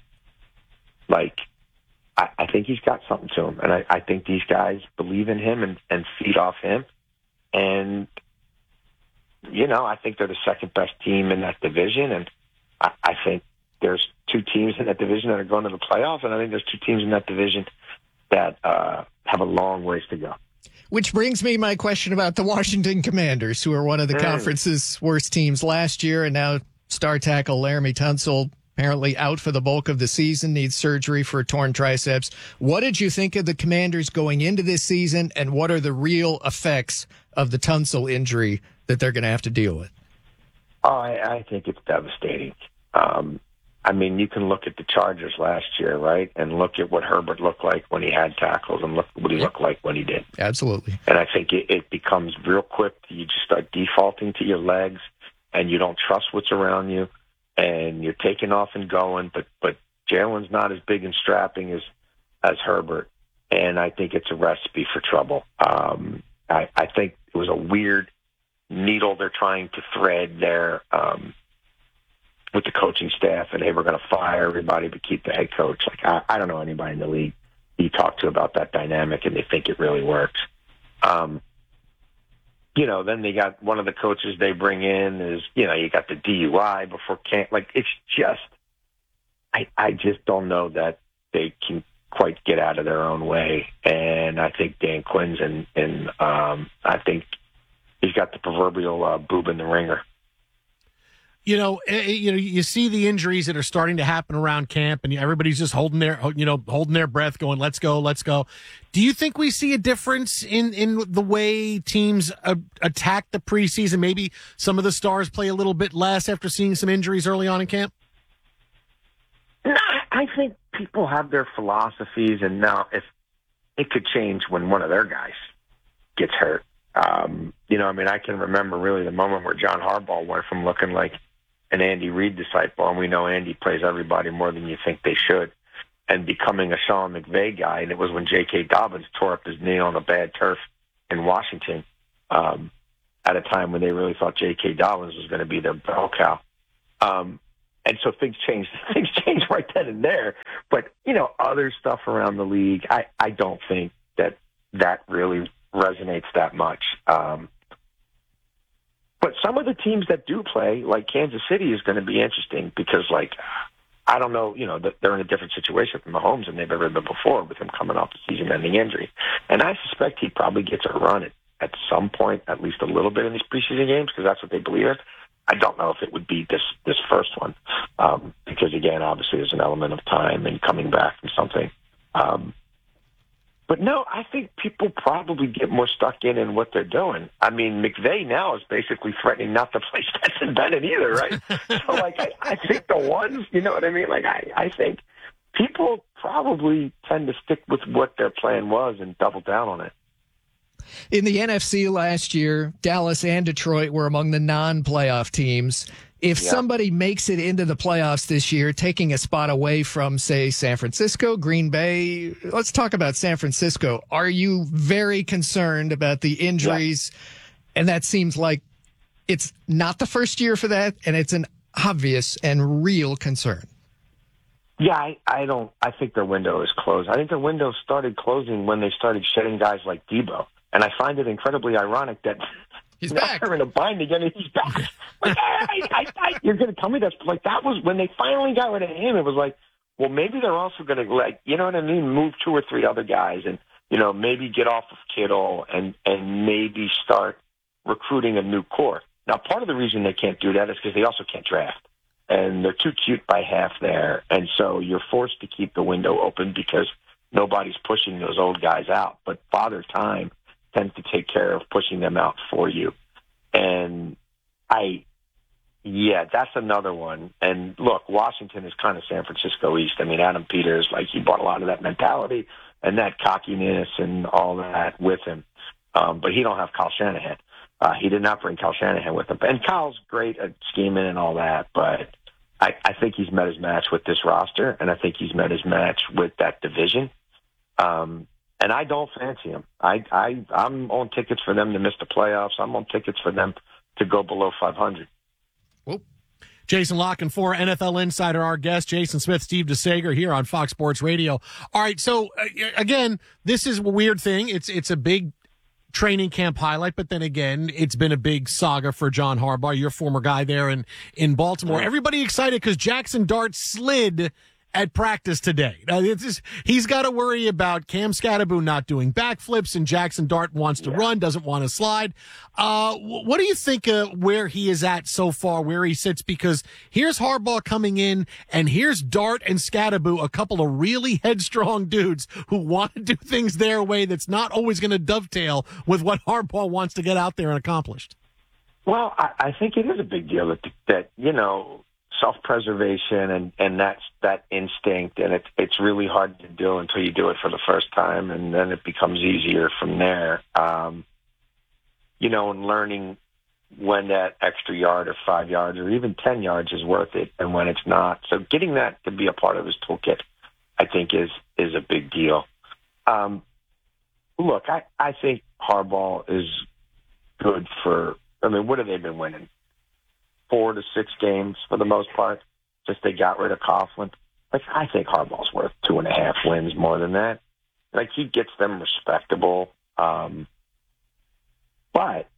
I think he's got something to him, and I think these guys believe in him and feed off him. And, you know, I think they're the second best team in that division, and I think there's two teams in that division that are going to the playoffs, and I think there's two teams in that division that have a long ways to go. Which brings me my question about the Washington Commanders, who are one of the conference's worst teams last year, and now star tackle Laramie Tunsil apparently out for the bulk of the season, needs surgery for a torn triceps. What did you think of the Commanders going into this season, and what are the real effects of the Tunsil injury that they're going to have to deal with? Oh, I think it's devastating. I mean, you can look at the Chargers last year, right, and look at what Herbert looked like when he had tackles and look at what he looked like when he did. Absolutely. And I think it becomes real quick. You just start defaulting to your legs, and you don't trust what's around you, and you're taking off and going. But Jalen's not as big and strapping as Herbert, and I think it's a recipe for trouble. I think it was a weird needle they're trying to thread there with the coaching staff, and they were going to fire everybody but keep the head coach. Like I don't know anybody in the league you talk to about that dynamic, and they think it really works. You know, then they got one of the coaches they bring in is, you know, you got the DUI before camp. Like, it's just, I just don't know that they can quite get out of their own way. And I think Dan Quinn's and I think he's got the proverbial boob in the ringer. You see the injuries that are starting to happen around camp, and everybody's just holding their breath, going, "Let's go, let's go." Do you think we see a difference in the way teams attack the preseason? Maybe some of the stars play a little bit less after seeing some injuries early on in camp. No, I think people have their philosophies, and now if it could change when one of their guys gets hurt. I can remember really the moment where John Harbaugh went from looking like an Andy Reid disciple, and we know Andy plays everybody more than you think they should, and becoming a Sean McVay guy. And it was when J.K. Dobbins tore up his knee on a bad turf in Washington at a time when they really thought J.K. Dobbins was going to be their bell cow. And so things changed. Things changed right then and there. But, other stuff around the league, I don't think that really resonates that much. But some of the teams that do play, like Kansas City, is going to be interesting because, I don't know, they're in a different situation from Mahomes than they've ever been before with him coming off a season-ending injury. And I suspect he probably gets a run at some point, at least a little bit in these preseason games, because that's what they believe in. I don't know if it would be this first one, because, again, obviously there's an element of time and coming back from something. But, no, I think people probably get more stuck in what they're doing. I mean, McVay now is basically threatening not to play Stetson Bennett either, right? So, I think the ones, you know what I mean? I think people probably tend to stick with what their plan was and double down on it. In the NFC last year, Dallas and Detroit were among the non-playoff teams. If somebody makes it into the playoffs this year, taking a spot away from, say, San Francisco, Green Bay, let's talk about San Francisco. Are you very concerned about the injuries? Yeah. And that seems like it's not the first year for that, and it's an obvious and real concern. Yeah, I think their window is closed. I think their window started closing when they started shedding guys like Debo. And I find it incredibly ironic that he's back. They're in a bind again, and he's back. You're going to tell me that was when they finally got rid of him. It was like, well, maybe they're also going to move 2 or 3 other guys, and maybe get off of Kittle and maybe start recruiting a new core. Now, part of the reason they can't do that is because they also can't draft, and they're too cute by half there, and so you're forced to keep the window open because nobody's pushing those old guys out. But Father Time tends to take care of pushing them out for you. And that's another one. And look, Washington is kind of San Francisco East. I mean, Adam Peters, he brought a lot of that mentality and that cockiness and all that with him. But he don't have Kyle Shanahan. He did not bring Kyle Shanahan with him. And Kyle's great at scheming and all that, but I think he's met his match with this roster, and I think he's met his match with that division. And I don't fancy him. I'm on tickets for them to miss the playoffs. I'm on tickets for them to go below 500. Whoa. Jason La Canfora, NFL Insider, our guest. Jason Smith, Steve DeSager here on Fox Sports Radio. All right, so again, this is a weird thing. It's a big training camp highlight, but then again, it's been a big saga for John Harbaugh, your former guy there in Baltimore. Everybody excited because Jackson Dart slid at practice today. Now, he's got to worry about Cam Scatterbo not doing backflips, and Jackson Dart wants to run, doesn't want to slide. What do you think where he is at so far, where he sits? Because here's Harbaugh coming in, and here's Dart and Scatterbo, a couple of really headstrong dudes who want to do things their way that's not always going to dovetail with what Harbaugh wants to get out there and accomplish. Well, I think it is a big deal that self-preservation and that instinct, and it's really hard to do until you do it for the first time, and then it becomes easier from there. And learning when that extra yard or 5 yards or even 10 yards is worth it and when it's not. So getting that to be a part of his toolkit, I think, is a big deal. Look, I think Harbaugh is good for, what have they been winning? 4 to 6 games for the most part, just they got rid of Coughlin. I think Harbaugh's worth 2.5 wins more than that. He gets them respectable. But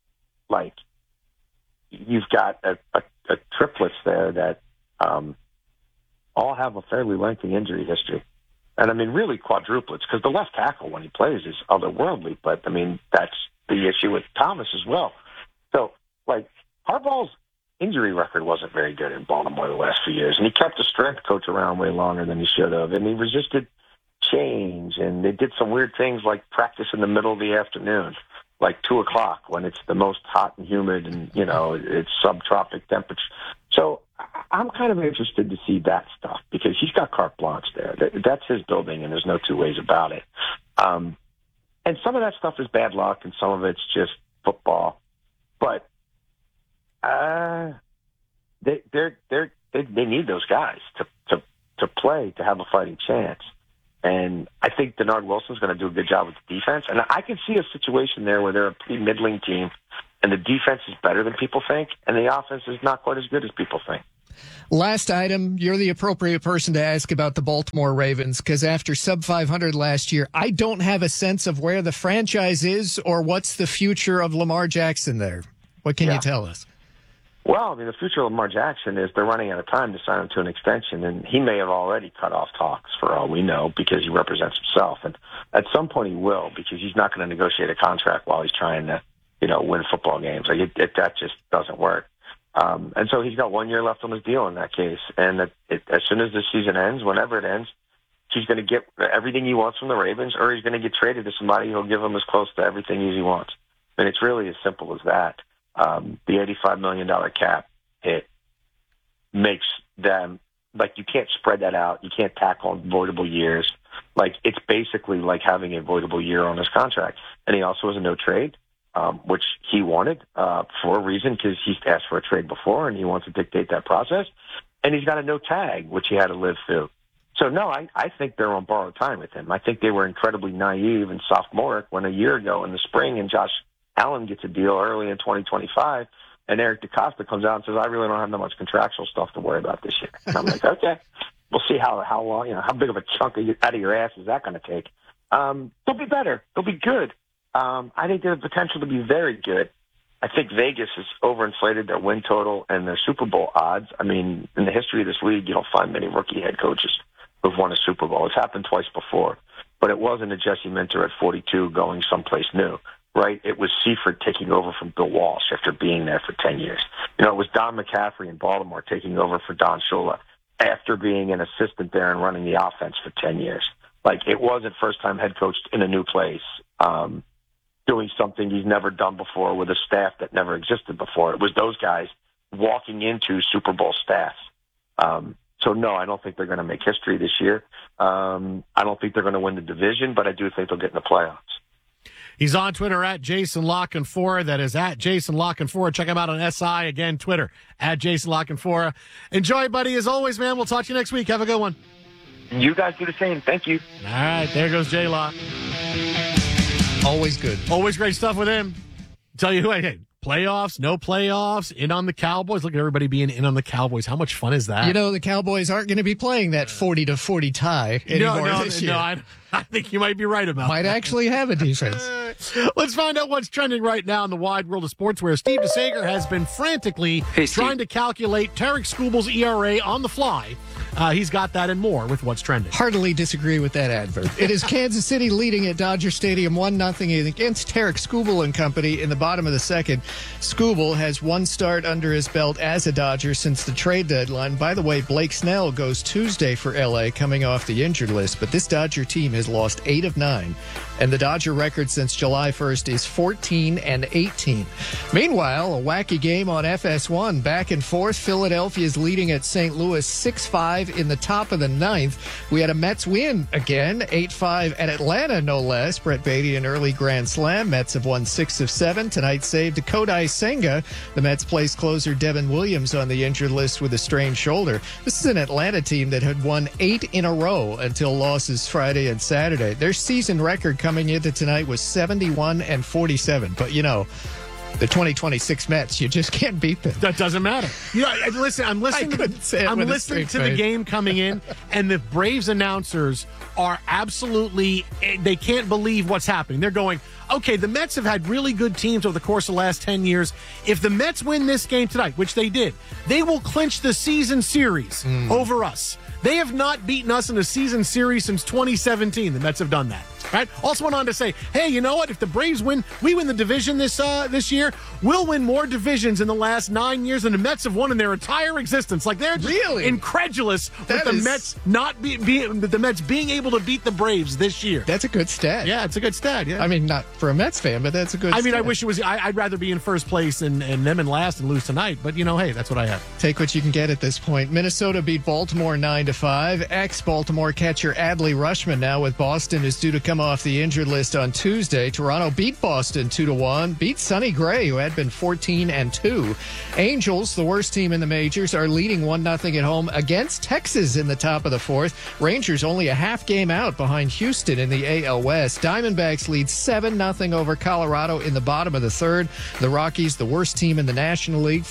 you've got a triplets there that all have a fairly lengthy injury history. And, really quadruplets, because the left tackle when he plays is otherworldly. But, that's the issue with Thomas as well. So, Harbaugh's injury record wasn't very good in Baltimore the last few years, and he kept the strength coach around way longer than he should have, and he resisted change, and they did some weird things like practice in the middle of the afternoon, 2:00 when it's the most hot and humid and, it's subtropic temperature. So I'm kind of interested to see that stuff because he's got carte blanche there. That's his building, and there's no two ways about it. And some of that stuff is bad luck, and some of it's just football. But they need those guys to play to have a fighting chance. And I think Denard Wilson's going to do a good job with the defense. And I can see a situation there where they're a pretty middling team, and the defense is better than people think, and the offense is not quite as good as people think. Last item, you're the appropriate person to ask about the Baltimore Ravens, because after sub 500 last year, I don't have a sense of where the franchise is or what's the future of Lamar Jackson there. What can you tell us? Well, I mean, the future of Lamar Jackson is they're running out of time to sign him to an extension, and he may have already cut off talks for all we know because he represents himself. And at some point he will, because he's not going to negotiate a contract while he's trying to, win football games. Like that just doesn't work. And so he's got 1 year left on his deal in that case. And as soon as the season ends, whenever it ends, he's going to get everything he wants from the Ravens, or he's going to get traded to somebody who'll give him as close to everything as he wants. And it's really as simple as that. The $85 million cap hit makes them, like, you can't spread that out. You can't tack on voidable years. Like, it's basically like having a voidable year on his contract. And he also has a no trade, which he wanted for a reason, because he's asked for a trade before and he wants to dictate that process. And he's got a no tag, which he had to live through. So, no, I think they're on borrowed time with him. I think they were incredibly naive and sophomoric when a year ago in the spring, and Josh Allen gets a deal early in 2025, and Eric DeCosta comes out and says, I really don't have that much contractual stuff to worry about this year. And I'm like, okay, we'll see how long, how big of a chunk out of your ass is that going to take? They'll be better. They'll be good. I think they have potential to be very good. I think Vegas has overinflated their win total and their Super Bowl odds. I mean, in the history of this league, you don't find many rookie head coaches who've won a Super Bowl. It's happened twice before, but it wasn't a Jesse Minter at 42 going someplace new. Right? It was Seifert taking over from Bill Walsh after being there for 10 years. It was Don McCaffrey in Baltimore taking over for Don Shula after being an assistant there and running the offense for 10 years. Like, it wasn't first-time head coach in a new place, doing something he's never done before with a staff that never existed before. It was those guys walking into Super Bowl staffs. So, no, I don't think they're going to make history this year. I don't think they're going to win the division, but I do think they'll get in the playoffs. He's on Twitter at Jason Lockenfora. That is at Jason Lockenfora. Check him out on SI. Again, Twitter at Jason Lockenfora. Enjoy, buddy. As always, man, we'll talk to you next week. Have a good one. You guys do the same. Thank you. All right. There goes J-Lock. Always good. Always great stuff with him. Tell you who, hey, playoffs, no playoffs, in on the Cowboys. Look at everybody being in on the Cowboys. How much fun is that? The Cowboys aren't going to be playing that 40-40 tie anymore this year. No, I think you might be right about that. Might actually have a defense. Let's find out what's trending right now in the wide world of sports, where Steve DeSager has been frantically trying to calculate Tarek Skubal's ERA on the fly. He's got that and more with what's trending. Heartily disagree with that advert. It is Kansas City leading at Dodger Stadium 1-0 against Tarek Skubal and company in the bottom of the second. Skubal has one start under his belt as a Dodger since the trade deadline. By the way, Blake Snell goes Tuesday for L.A. coming off the injured list, but this Dodger team has lost 8 of 9, and the Dodger record since July 1st is 14-18. Meanwhile, a wacky game on FS1, back and forth. Philadelphia's leading at St. Louis 6-5 in the top of the 9th. We had a Mets win again, 8-5 at Atlanta, no less. Brett Beatty an early grand slam. Mets have won 6 of 7. Tonight saved to Kodai Senga. The Mets placed closer Devin Williams on the injured list with a strained shoulder. This is an Atlanta team that had won 8 in a row until losses Friday and Saturday. Their season record coming into tonight was 71-47. But, the 2026 Mets, you just can't beat them. That doesn't matter. Listen, I'm listening to the game coming in, and the Braves announcers are absolutely, they can't believe what's happening. They're going, okay, the Mets have had really good teams over the course of the last 10 years. If the Mets win this game tonight, which they did, they will clinch the season series over us. They have not beaten us in a season series since 2017. The Mets have done that. Right? Also went on to say, hey, you know what? If the Braves win the division this year, we'll win more divisions in the last 9 years than the Mets have won in their entire existence. Like, they're just incredulous with the Mets the Mets being able to beat the Braves this year. That's a good stat. Yeah, it's a good stat. Yeah. I mean, not for a Mets fan, but that's a good stat. I wish it was. I'd rather be in first place and them in last and lose tonight. But, hey, that's what I have. Take what you can get at this point. Minnesota beat Baltimore 9-5. Ex-Baltimore catcher Adley Rutschman now with Boston is due to come off the injured list on Tuesday. Toronto beat Boston 2-1. Beat Sonny Gray, who had been 14-2. Angels, the worst team in the majors, are leading 1-0 at home against Texas in the top of the fourth. Rangers only a half game out behind Houston in the AL West. Diamondbacks lead 7-0 over Colorado in the bottom of the third. The Rockies, the worst team in the National League,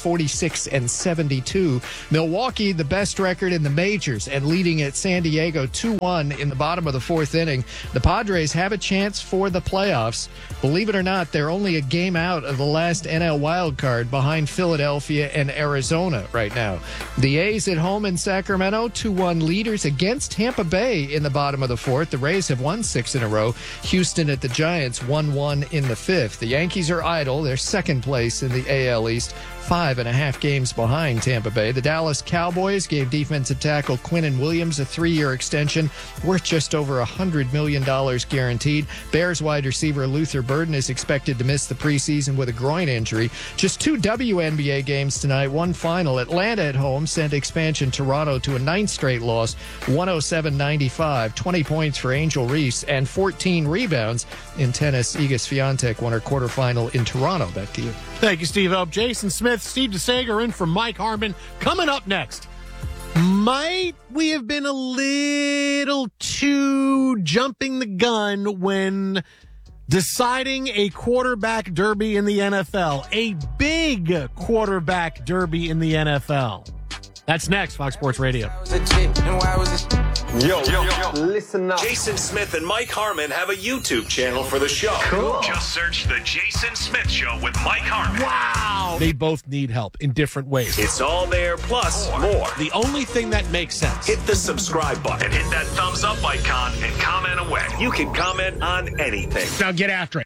46-72. Milwaukee, the best record in the majors and leading at San Diego 2-1 in the bottom of the fourth inning. The Padres have a chance for the playoffs. Believe it or not, they're only a game out of the last NL wild card behind Philadelphia and Arizona right now. The A's at home in Sacramento, 2-1 leaders against Tampa Bay in the bottom of the fourth. The Rays have won 6 in a row. Houston at the Giants, 1-1 in the fifth. The Yankees are idle. They're second place in the AL East, 5.5 games behind Tampa Bay. The Dallas Cowboys gave defensive tackle Quinnen Williams a 3-year extension worth just over $100 million guaranteed. Bears wide receiver Luther Burden is expected to miss the preseason with a groin injury. Just 2 WNBA games tonight, one final. Atlanta at home sent expansion Toronto to a 9th straight loss, 107-95. 20 points for Angel Reese and 14 rebounds in tennis. Iga Swiatek won her quarterfinal in Toronto. Back to you. Thank you, Steve Ope. Jason Smith, Steve DeSager in for Mike Harmon. Coming up next, might we have been a little too jumping the gun when deciding a quarterback derby in the NFL? A big quarterback derby in the NFL. That's next, Fox Sports Radio. Yo, listen up. Jason Smith and Mike Harmon have a YouTube channel for the show. Cool. Just search The Jason Smith Show with Mike Harmon. Wow. They both need help in different ways. It's all there, plus more. The only thing that makes sense. Hit the subscribe button and hit that thumbs up icon and comment away. You can comment on anything. Now get after it.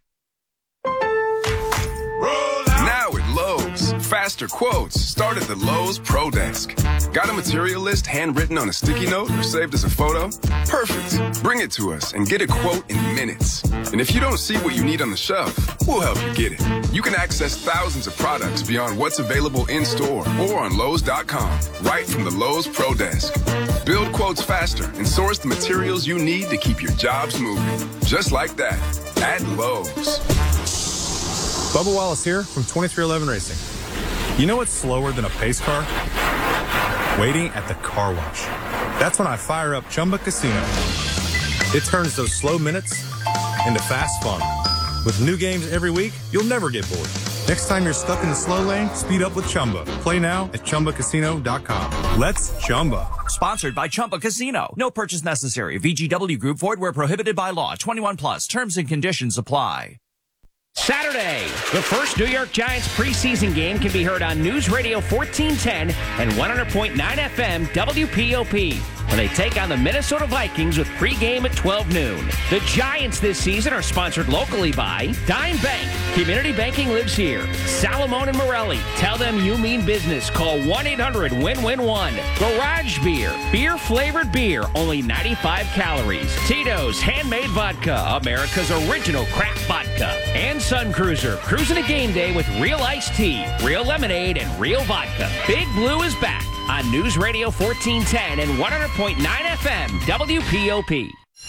Now at Lowe's, faster quotes start at the Lowe's Pro Desk. Got a material list handwritten on a sticky note or saved as a photo? Perfect. Bring it to us and get a quote in minutes. And if you don't see what you need on the shelf, we'll help you get it. You can access thousands of products beyond what's available in store or on Lowe's.com, right from the Lowe's Pro Desk. Build quotes faster and source the materials you need to keep your jobs moving. Just like that, at Lowe's. Bubba Wallace here from 2311 Racing. You know what's slower than a pace car? Waiting at the car wash. That's when I fire up Chumba Casino. It turns those slow minutes into fast fun. With new games every week, you'll never get bored. Next time you're stuck in the slow lane, speed up with Chumba. Play now at ChumbaCasino.com. Let's Chumba. Sponsored by Chumba Casino. No purchase necessary. VGW Group. Void where prohibited by law. 21 plus. Terms and conditions apply. Saturday, the first New York Giants preseason game can be heard on News Radio 1410 and 100.9 FM WPOP when they take on the Minnesota Vikings with pregame at 12 noon. The Giants this season are sponsored locally by Dime Bank. Community banking lives here. Salamone and Morelli. Tell them you mean business. Call 1-800-WIN-WIN-1. Garage Beer. Beer-flavored beer. Only 95 calories. Tito's Handmade Vodka. America's original craft vodka. And Sun Cruiser. Cruising a game day with real iced tea, real lemonade, and real vodka. Big Blue is back on News Radio 1410 and 100.9 FM WPOP.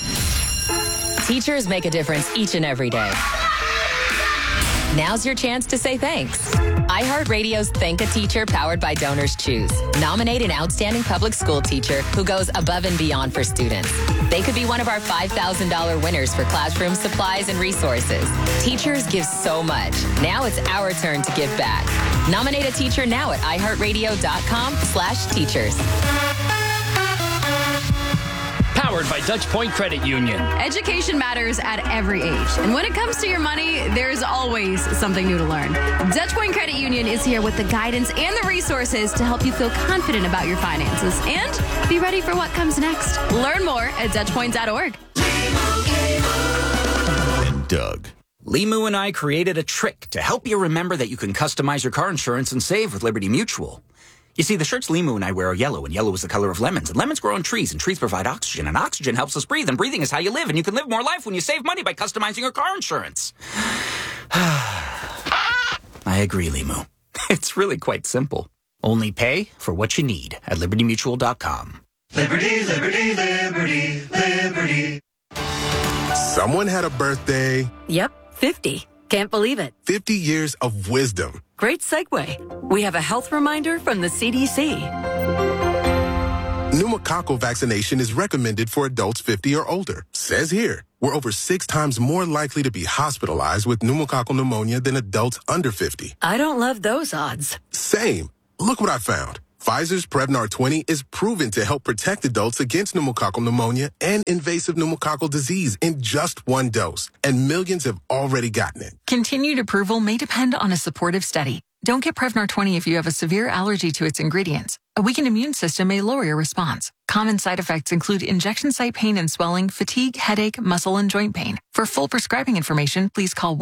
Teachers make a difference each and every day. Now's your chance to say thanks. iHeartRadio's Thank a Teacher, powered by Donors Choose. Nominate an outstanding public school teacher who goes above and beyond for students. They could be one of our $5,000 winners for classroom supplies and resources. Teachers give so much. Now it's our turn to give back. Nominate a teacher now at iHeartRadio.com/teachers. Powered by Dutch Point Credit Union. Education matters at every age. And when it comes to your money, there's always something new to learn. Dutch Point Credit Union is here with the guidance and the resources to help you feel confident about your finances and be ready for what comes next. Learn more at DutchPoint.org. Doug. Limu and I created a trick to help you remember that you can customize your car insurance and save with Liberty Mutual. You see, the shirts Limu and I wear are yellow, and yellow is the color of lemons. And lemons grow on trees, and trees provide oxygen, and oxygen helps us breathe, and breathing is how you live. And you can live more life when you save money by customizing your car insurance. I agree, Limu. It's really quite simple. Only pay for what you need at libertymutual.com. Liberty, liberty, liberty, liberty. Someone had a birthday. Yep, 50. Can't believe it. 50 years of wisdom. Great segue. We have a health reminder from the CDC. Pneumococcal vaccination is recommended for adults 50 or older. Says here, we're over 6 times more likely to be hospitalized with pneumococcal pneumonia than adults under 50. I don't love those odds. Same. Look what I found. Pfizer's Prevnar 20 is proven to help protect adults against pneumococcal pneumonia and invasive pneumococcal disease in just 1 dose, and millions have already gotten it. Continued approval may depend on a supportive study. Don't get Prevnar 20 if you have a severe allergy to its ingredients. A weakened immune system may lower your response. Common side effects include injection site pain and swelling, fatigue, headache, muscle, and joint pain. For full prescribing information, please call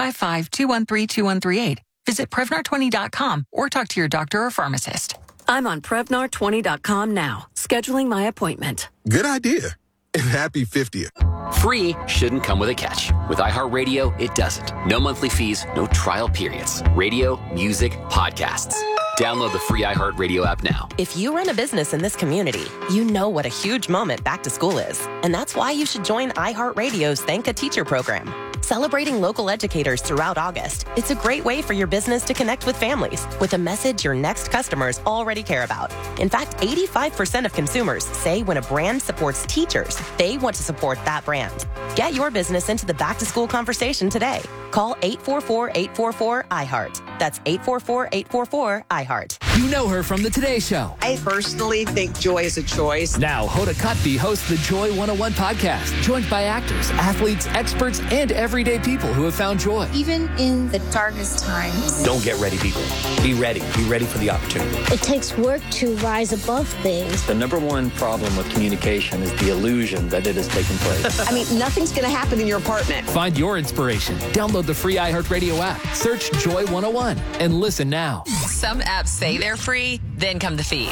1-855-213-2138. Visit Prevnar20.com or talk to your doctor or pharmacist. I'm on Prevnar20.com now, scheduling my appointment. Good idea. And happy 50th. Free shouldn't come with a catch. With iHeartRadio, it doesn't. No monthly fees, no trial periods. Radio, music, podcasts. Download the free iHeartRadio app now. If you run a business in this community, you know what a huge moment back to school is. And that's why you should join iHeartRadio's Thank a Teacher program. Celebrating local educators throughout August, it's a great way for your business to connect with families with a message your next customers already care about. In fact, 85% of consumers say when a brand supports teachers, they want to support that brand. Get your business into the back-to-school conversation today. Call 844-844-IHEART. That's 844-844-IHEART. You know her from the Today Show. I personally think joy is a choice. Now, Hoda Kotb hosts the Joy 101 podcast, joined by actors, athletes, experts, and everyday people who have found joy. Even in the darkest times. Don't get ready, people. Be ready. Be ready for the opportunity. It takes work to rise above things. The number one problem with communication is the illusion that it has taken place. I mean, nothing's going to happen in your apartment. Find your inspiration. Download the free iHeartRadio app. Search Joy 101 and listen now. Some apps say they're free, then come the fees.